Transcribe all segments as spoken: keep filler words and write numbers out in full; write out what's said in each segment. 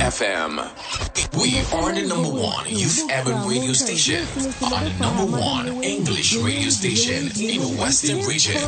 F M. We are the number one youth urban radio station, on the number one English radio station in the Western region.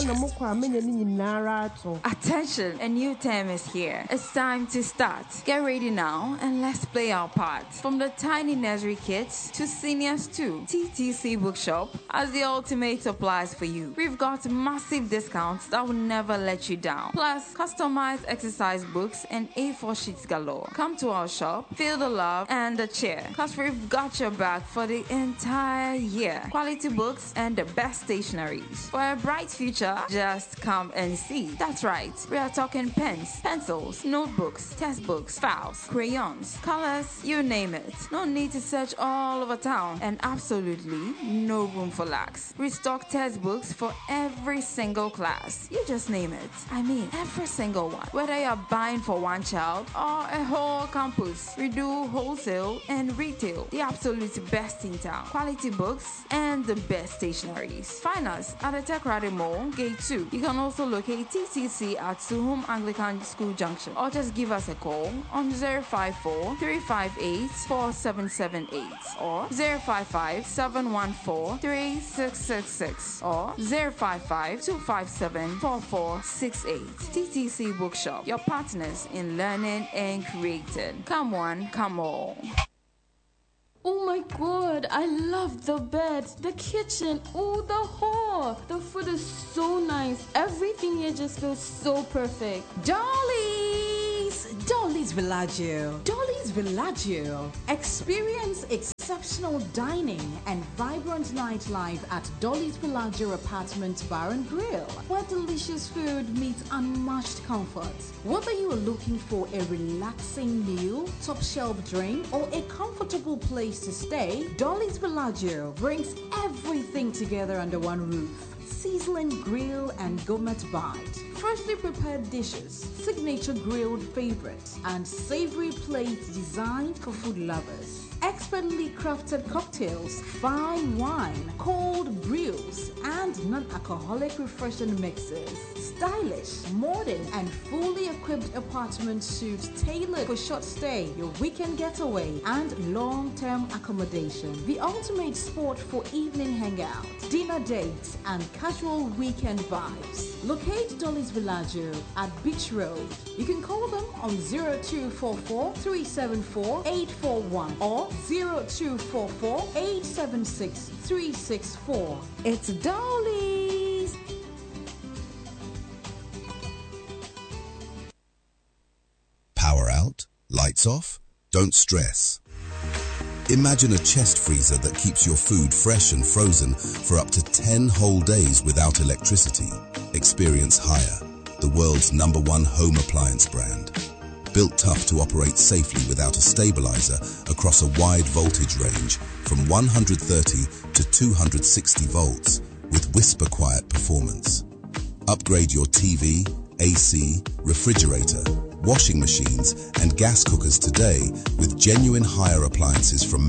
Attention, a new term is here. It's time to start. Get ready now and let's play our part. From the tiny nursery kids to seniors too, T T C Bookshop has the ultimate supplies for you. We've got massive discounts that will never let you down. Plus, customized exercise books and A four sheets galore. Come to our shop, feel the love and the cheer, cause we've got your back for the entire year. Quality books and the best stationeries. For a bright future, just come and see. That's right, we are talking pens, pencils, notebooks, textbooks, files, crayons, colors, you name it. No need to search all over town, and absolutely no room for lacks. We stock textbooks for every single class. You just name it. I mean, every single one. Whether you're buying for one child or a whole campus, we do wholesale and retail. The absolute best in town. Quality books and the best stationeries. Find us at the Tekrade Mall, Gate two. You can also locate T C C at Suhum Anglican School Junction, or just give us a call on zero five four, three five eight, four seven seven eight or zero five five, seven one four, three six six six or zero five five, two five seven, four four six eight. T T C Bookshop, your partners in learning and creating. Come one, come all. Oh my god, I love the bed, the kitchen, oh the hall. The food is so nice. Everything here just feels so perfect. Dolly's! Dolly's Villaggio. Dolly's Villaggio. Experience exceptional dining and vibrant nightlife at Dolly's Villaggio Apartment Bar and Grill, where delicious food meets unmatched comfort. Whether you are looking for a relaxing meal, top shelf drink, or a comfortable place to stay, Dolly's Villaggio brings everything together under one roof. Sizzling grill and gourmet bite, freshly prepared dishes, signature grilled favorites, and savory plates designed for food lovers. Expertly crafted cocktails, fine wine, cold brews, and non-alcoholic refreshing mixes. Stylish, modern, and fully equipped apartment suites tailored for short stay, your weekend getaway, and long-term accommodation. The ultimate spot for evening hangout, dinner dates, and casual weekend vibes. Locate Dolly's Villaggio at Beach Road. You can call them on zero two four four, three seven four, eight four one or zero two four four, eight seven six, three six four. It's Dolly's. Power out? Lights off? Don't stress. Imagine a chest freezer that keeps your food fresh and frozen for up to ten whole days without electricity. Experience Haier, the world's number one home appliance brand. Built tough to operate safely without a stabilizer across a wide voltage range from one hundred thirty to two hundred sixty volts with whisper quiet performance. Upgrade your T V, A C, refrigerator, washing machines and gas cookers today with genuine Haier appliances from